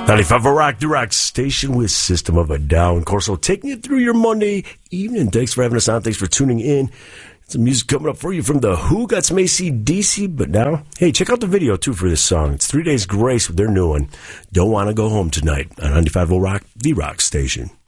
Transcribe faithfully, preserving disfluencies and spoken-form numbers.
ninety-five Rock, the Rock Station with System of a Down. Corso taking you through your Monday evening. Thanks for having us on. Thanks for tuning in. Some music coming up for you from The Who. Got some A C D C, but now, hey, check out the video, too, for this song. It's Three Days Grace with their new one, Don't Want to Go Home Tonight, on ninety-five Rock, the Rock Station.